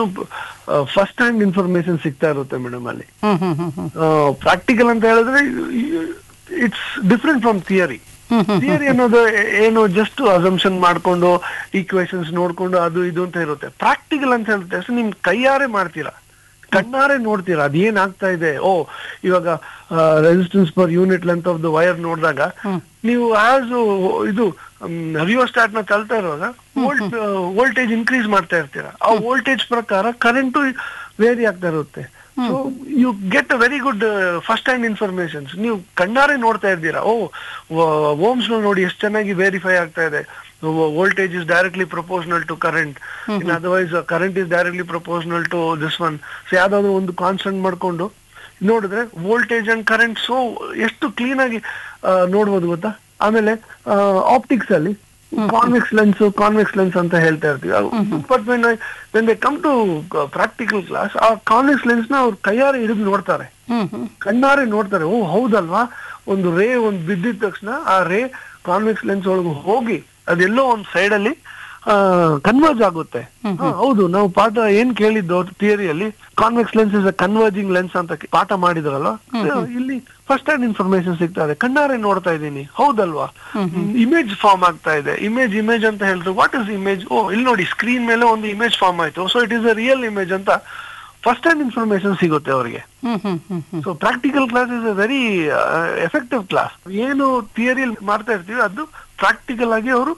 First hand information ಸಿಗ್ತಾ ಇರುತ್ತೆ madam ಅಲ್ಲಿ. ಪ್ರಾಕ್ಟಿಕಲ್ ಅಂತ ಹೇಳಿದ್ರೆ it's different from theory. Theory ಅನ್ನೋದು ಏನು ಜಸ್ಟ್ ಅಸಂಪ್ಷನ್ ಮಾಡ್ಕೊಂಡು ಈಕ್ವೇಶನ್ಸ್ ನೋಡ್ಕೊಂಡು ಅದು ಇದು ಅಂತ ಇರುತ್ತೆ. ಪ್ರಾಕ್ಟಿಕಲ್ ಅಂತ ಹೇಳುತ್ತೆ ನಿಮ್ ಕೈಯಾರೆ ಮಾಡ್ತೀರಾ, ಕಣ್ಣಾರೆ ನೋಡ್ತೀರಾ ಅದೇನಾಗ್ತಾ ಇದೆ. ಇವಾಗ resistance per unit length of the wire ನೋಡಿದಾಗ ನೀವು ಆಸ್ ಇದು ರಿಯೋಸ್ಟಾಟ್ ನ ತಳ್ತಾ ಇರುವಾಗ ವೋಲ್ಟೇಜ್ ಇನ್ಕ್ರೀಸ್ ಮಾಡ್ತಾ ಇರ್ತೀರಾ. ಆ ವೋಲ್ಟೇಜ್ ಪ್ರಕಾರ ಕರೆಂಟು ವೇರಿ ಆಗ್ತಾ ಇರುತ್ತೆ. So you get a very good first hand informations. ನೀವು ಕಣ್ಣಾರೆ ನೋಡ್ತಾ ಇದ್ದೀರಾ, ಓಮ್ಸ್ ನೋಡಿ ಎಷ್ಟು ಚೆನ್ನಾಗಿ ವೆರಿಫೈ ಆಗ್ತಾ ಇದೆ. Voltage is directly proportional to current, in otherwise current is directly proportional to this one. So ಯಾವ್ದಾದ್ರು ಒಂದು ಕಾನ್ಸ್ಟೆಂಟ್ ಮಾಡ್ಕೊಂಡು ನೋಡಿದ್ರೆ ವೋಲ್ಟೇಜ್ ಅಂಡ್ ಕರೆಂಟ್ ಸೊ ಎಷ್ಟು ಕ್ಲೀನ್ ಆಗಿ ನೋಡ್ಬೋದು ಗೊತ್ತಾ. ಆಮೇಲೆ ಆಪ್ಟಿಕ್ಸ್ ಅಲ್ಲಿ ಕಾನ್ವೆಕ್ಸ್ ಲೆನ್ಸ್ ಅಂತ ಹೇಳ್ತಾ ಇರ್ತೀವಿ. But when they come to practical class, ಆ ಕಾನ್ವೆಕ್ಸ್ ಲೆನ್ಸ್ ನ ಅವ್ರು ಕೈಯಾರೆ ಹಿಡಿದು ನೋಡ್ತಾರೆ, ಕಣ್ಣಾರೆ ನೋಡ್ತಾರೆ. ಹೌದಲ್ವಾ, ಒಂದು ರೇ ಒಂದು ಬಿದ್ದಿದ ತಕ್ಷಣ ಆ ರೇ ಕಾನ್ವೆಕ್ಸ್ ಲೆನ್ಸ್ ಒಳಗೆ ಹೋಗಿ ಅದೆಲ್ಲೋ ಒಂದ್ ಸೈಡ್ ಅಲ್ಲಿ ಕನ್ವರ್ಜ್ ಆಗುತ್ತೆ. ಹೌದು, ನಾವು ಪಾಠ ಏನ್ ಕೇಳಿದ್ದು ಥಿಯರಿಯಲ್ಲಿ convex lens is a converging lens ಅಂತ ಪಾಠ ಮಾಡಿದ್ರಲ್ವಾ, ಇಲ್ಲಿ ಫಸ್ಟ್ ಹ್ಯಾಂಡ್ ಇನ್ಫಾರ್ಮೇಶನ್ ಸಿಗ್ತಾ ಇದೆ, ಕಣ್ಣಾರೆ ನೋಡ್ತಾ ಇದ್ದೀನಿ. ಹೌದಲ್ವಾ, ಇಮೇಜ್ ಫಾರ್ಮ್ ಆಗ್ತಾ ಇದೆ. ಇಮೇಜ್ ಅಂತ ಹೇಳಿದ್ರು, ವಾಟ್ ಇಸ್ ಇಮೇಜ್? ಇಲ್ಲಿ ನೋಡಿ ಸ್ಕ್ರೀನ್ ಮೇಲೆ ಒಂದು ಇಮೇಜ್ ಫಾರ್ಮ್ ಆಯ್ತು, so it is a real image ಅಂತ ಫಸ್ಟ್ ಹ್ಯಾಂಡ್ ಇನ್ಫಾರ್ಮೇಶನ್ ಸಿಗುತ್ತೆ ಅವರಿಗೆ. So practical class is a very effective class. ಏನು ಥಿಯರಿಯಲ್ಲಿ ಮಾಡ್ತಾ ಇರ್ತೀವಿ ಅದು ಪ್ರಾಕ್ಟಿಕಲ್ ಆಗಿ ಅವರು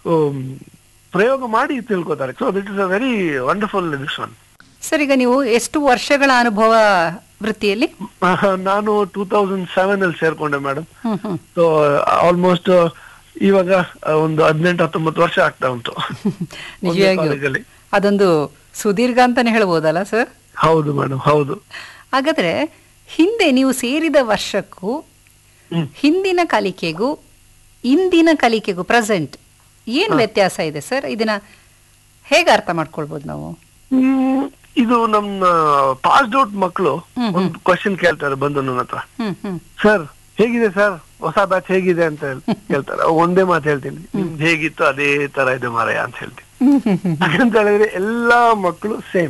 ಪ್ರಯೋಗ ಮಾಡಿ ತಿಳ್ಕೊತಾರೆ. So that is a very wonderful this one. Sir, ಈಗ ನೀವು ಎಷ್ಟು ವರ್ಷಗಳ ಅನುಭವ ವೃತ್ತಿಯಲ್ಲಿ? ನಾನು 2007 ಅಲ್ಲಿ ಸೇರ್ಕೊಂಡೆ ಮೇಡಮ್. ಸೊ ಆಲ್ಮೋಸ್ಟ್ ಇವಾಗ ಒಂದು 18-19 ವರ್ಷ ಆಗ್ತಾ ಉಂಟು. ನಿಜವಾಗಿ ಅದೊಂದು ಸುದೀರ್ಘ ಅಂತಾನೆ ಹೇಳ್ಬೋದಲ್ಲ ಸರ್? ಹೌದು ಮೇಡಮ್, ಹೌದು. ಹಾಗಾದ್ರೆ ಹಿಂದೆ ನೀವು ಸೇರಿದ ವರ್ಷಕ್ಕೂ ಹಿಂದಿನ ಕಲಿಕೆಗೂ ಇಂದಿನ ಕಲಿಕೆಗೂ ಪ್ರೆಸೆಂಟ್ ಏನು ವ್ಯತ್ಯಾಸ ಇದೆ ಸರ್? ಇದನ್ನ ಹೇಗೆ ಅರ್ಥ ಮಾಡ್ಕೊಳ್ಬಹುದು ನಾವು? ಇದು ನಮ್ಮ ಪಾಸ್ಡ್ ಔಟ್ ಮಕ್ಕಳು ಒಂದು ಕ್ವಶನ್ ಕೇಳ್ತಾರೆ ಬಂದು ನನ್ನ ಹತ್ರ, ಸರ್ ಹೇಗಿದೆ ಸರ್ ಹೊಸ ಬ್ಯಾಚ್ ಹೇಗಿದೆ ಅಂತ ಕೇಳ್ತಾರೆ. ಒಂದೇ ಮಾತು ಹೇಳ್ತೀನಿ, ನಿಮ್ದು ಹೇಗಿತ್ತು ಅದೇ ತರ ಇದೆ ಮಾರಾಯ ಅಂತ ಹೇಳ್ತೀನಿ. ಯಾಕಂತ ಹೇಳಿದ್ರೆ ಎಲ್ಲಾ ಮಕ್ಕಳು ಸೇಮ್.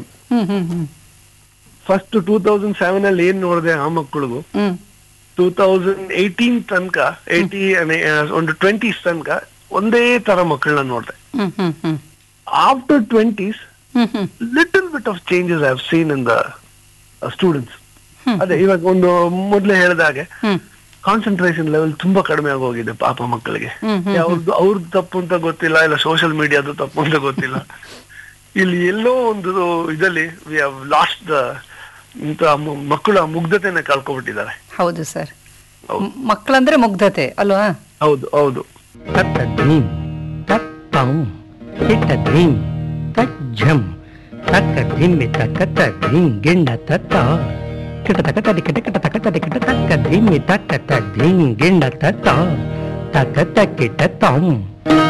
ಫಸ್ಟ್ 2007 ಅಲ್ಲಿ ಏನ್ ನೋಡಿದೆ ಆ ಮಕ್ಕಳಿಗೂ 2018 ತನಕ ಒಂದು 20s ತನಕ ಒಂದೇ ತರ ಮಕ್ಕಳನ್ನ ನೋಡಿದೆ. After 20s little bit of changes I have seen in the students. ಅದೇ ಇವಾಗ ಒಂದು ಮೊದ್ಲೇ ಹೇಳಿದಾಗೆ ಕಾನ್ಸಂಟ್ರೇಷನ್ ಲೆವೆಲ್ ತುಂಬಾ ಕಡಿಮೆ ಆಗೋಗಿದೆ ಪಾಪ ಮಕ್ಕಳಿಗೆ. ಅವ್ರದ್ದು ತಪ್ಪು ಅಂತ ಗೊತ್ತಿಲ್ಲ, ಇಲ್ಲ ಸೋಷಿಯಲ್ ಮೀಡಿಯಾದು ತಪ್ಪು ಅಂತ ಗೊತ್ತಿಲ್ಲ. ಇಲ್ಲಿ ಎಲ್ಲೋ ಒಂದು ಇದರಲ್ಲಿ ವಿ ಹ್ಯಾವ್ ಲಾಸ್ಟ್ ದ ಮಕ್ಕಳು ಆ ಮುಗ್ಧತೆನ ಕಳ್ಕೊಬಿಟ್ಟಿದ್ದಾರೆ. ಹೌದು ಸರ್, ಮಕ್ಕಳಂದ್ರೆ ಮುಗ್ಧತೆ ಅಲ್ವಾ? ಹೌದು ಹೌದು. ಗಿಂಡ